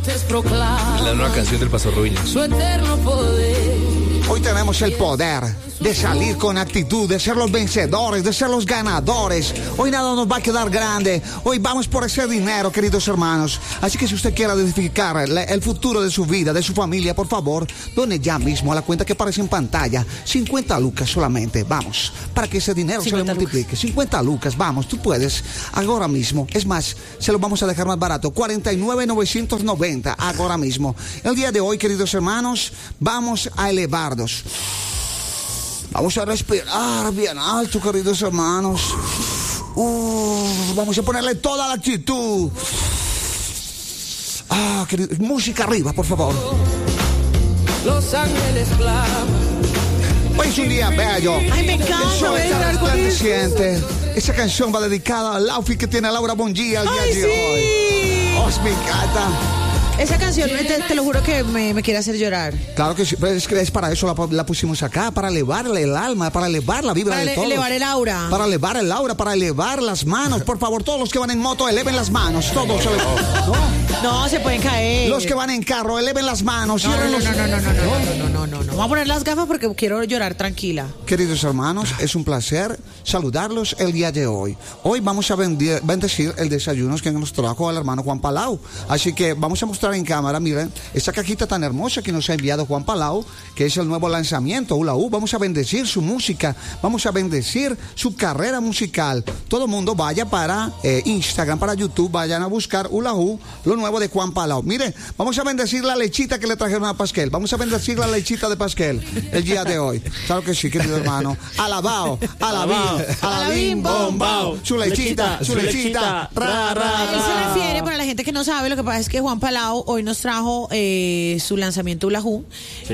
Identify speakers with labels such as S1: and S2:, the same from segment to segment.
S1: La nueva canción del Pastor Rubiño.
S2: Su eterno poder.
S3: Hoy tenemos el poder de salir con actitud, de ser los vencedores, de ser los ganadores. Hoy nada nos va a quedar grande. Hoy vamos por ese dinero, queridos hermanos. Así que si usted quiere edificar el futuro de su vida, de su familia, por favor, done ya mismo a la cuenta que aparece en pantalla. 50 lucas solamente, vamos, para que ese dinero se le multiplique. Lucas. 50 lucas, vamos, tú puedes, ahora mismo. Es más, se lo vamos a dejar más barato, 49,990, ahora mismo. El día de hoy, queridos hermanos, vamos a elevarnos. Vamos a respirar bien alto, queridos hermanos. Vamos a ponerle toda la actitud. Música arriba, por favor.
S2: Los ángeles claman.
S3: Hoy es un día bello.
S4: Ay, me encanta.
S3: Esa canción va dedicada al outfit que tiene Laura Bongia el día de hoy. Me encanta.
S4: Esa canción, te lo juro que me quiere hacer llorar.
S3: Claro que sí, pero es para eso la pusimos acá, para elevarle el alma, para elevar la vibra de todos.
S4: Para elevar el aura.
S3: Para elevar el aura, para elevar las manos. Por favor, todos los que van en moto, eleven las manos. Todos.
S4: No, se pueden caer.
S3: Los que van en carro, eleven las manos.
S4: No. Vamos a poner las gafas porque quiero llorar tranquila.
S3: Queridos hermanos, es un placer saludarlos el día de hoy. Hoy vamos a bendecir el desayuno que nos trajo el hermano Juan Palau. Así que vamos a mostrar en cámara, miren, esa cajita tan hermosa que nos ha enviado Juan Palau, que es el nuevo lanzamiento, Hula Hoo. Vamos a bendecir su música, vamos a bendecir su carrera musical. Todo el mundo vaya para Instagram, para YouTube, vayan a buscar Hula Hoo, lo nuevo de Juan Palau. Miren, vamos a bendecir la lechita que le trajeron a Pasquel, vamos a bendecir la lechita de Pasquel el día de hoy. Claro que sí, querido hermano. Alabao, alabim, bombao, su lechita, ra.
S4: Él se refiere, para la gente que no sabe, lo que pasa es que Juan Palau hoy nos trajo su lanzamiento Hula Hoo,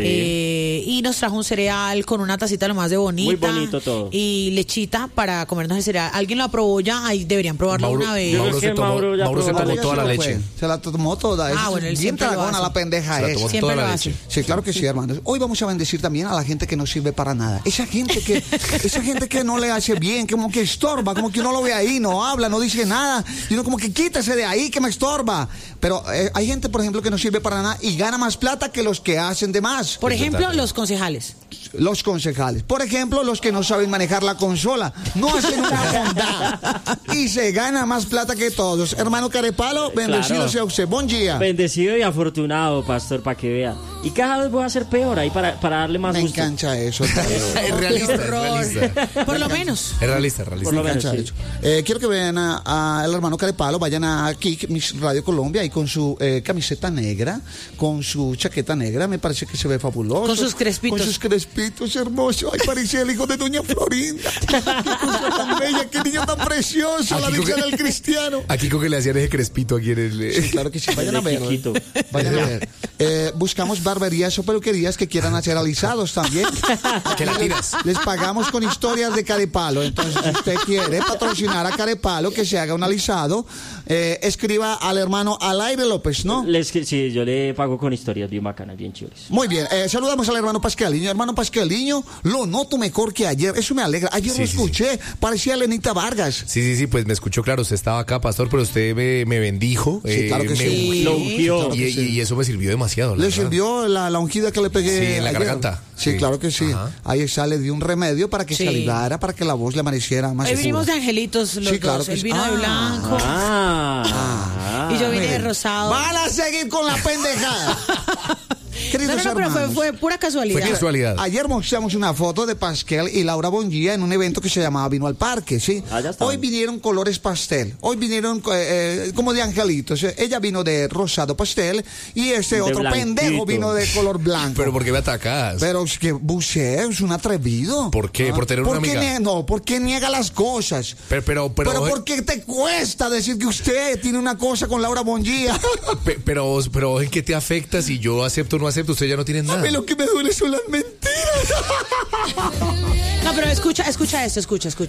S4: y nos trajo un cereal con una tacita lo más de bonita.
S5: Muy bonito todo.
S4: Y lechita para comernos el cereal. ¿Alguien lo aprobó ya? Ahí deberían probarlo una vez.
S1: Mauro se tomó toda la leche.
S3: Se la tomó toda.
S4: Bueno, él
S3: bien tragona la pendeja esa.
S4: Siempre lo hace.
S3: Sí, claro que sí, hermanos. Hoy vamos a bendecir también a la gente que no sirve para nada. Esa gente que no le hace bien, como que estorba, como que uno lo ve ahí, no habla, no dice nada, y uno como que quítase de ahí que me estorba. Pero hay gente, por ejemplo, que no sirve para nada y gana más plata que los que hacen de más.
S4: Por ejemplo, los concejales.
S3: Los concejales. Por ejemplo, los que no saben manejar la consola. No hacen una bondad. Y se gana más plata que todos. Hermano Carepalo, bendecido sea usted. Buen día.
S5: Bendecido y afortunado, pastor, para que vea. Y cada vez voy a ser peor ahí para darle más gusto.
S3: Me engancha eso.
S1: Es realista.
S4: Por lo menos.
S1: Es realista.
S5: Por lo menos, sí.
S3: Quiero que vean al hermano Carepalo, vayan a Kik, Miss Radio Colombia, y con su camiseta negra, con su chaqueta negra, me parece que se ve fabuloso.
S4: Con sus
S3: crespitos hermosos. Ay, parecía el hijo de doña Florinda. Qué cosa tan bella, qué niño tan precioso, la dicha del cristiano.
S1: Aquí con que le hacían ese crespito aquí en el...
S3: Sí, claro que sí, vayan a ver. Vayan a ver. Buscamos barberías o peluquerías que quieran hacer alisados también.
S1: ¿Qué le tiras?
S3: Les pagamos con historias de Carepalo. Entonces, si usted quiere patrocinar a Carepalo, que se haga un alisado, escriba al hermano Alaire López, ¿no?
S5: Sí, yo le pago con historias bien bacanas, bien chéveres.
S3: Muy bien, saludamos al hermano Pascaliño. Hermano Pascaliño, lo noto mejor que ayer. Eso me alegra. Ayer lo escuché, parecía Lenita Vargas.
S1: Sí, pues me escuchó, claro, usted estaba acá, pastor, pero usted me bendijo.
S3: Sí, claro que sí.
S5: Lo ungió.
S1: Y eso me sirvió demasiado.
S3: ¿Le sirvió la ungida que le pegué?
S1: Sí, en la
S3: ayer?
S1: Garganta.
S3: Sí, claro que sí. Ajá. Ahí le dio un remedio para que se aliviara, para que la voz le amaneciera más.
S4: Ahí vinimos de angelitos los
S3: claro
S4: dos.
S3: Que
S4: Él vino de blanco. Y yo vine de rosado.
S3: Van a seguir con la pendejada. Queridos
S4: hermanos, pero fue pura casualidad.
S1: Fue casualidad.
S3: Ayer mostramos una foto de Pasquel y Laura Bongia en un evento que se llamaba Vino al Parque, ¿sí? Hoy vinieron colores pastel. Hoy vinieron como de angelitos. Ella vino de rosado pastel y ese otro pendejo vino de color blanco.
S1: ¿Pero por qué me atacas?
S3: Pero es que Boucher es un atrevido.
S1: ¿Por qué? ¿Por tener una amiga?
S3: ¿Por qué niega las cosas?
S1: Pero
S3: ¿por qué te cuesta decir que usted tiene una cosa con Laura Bongia?
S1: pero ¿en qué te afecta si yo acepto o no acepto? Usted ya no tiene nada.
S3: A mí lo que me duele son las mentiras.
S4: No, pero escucha esto.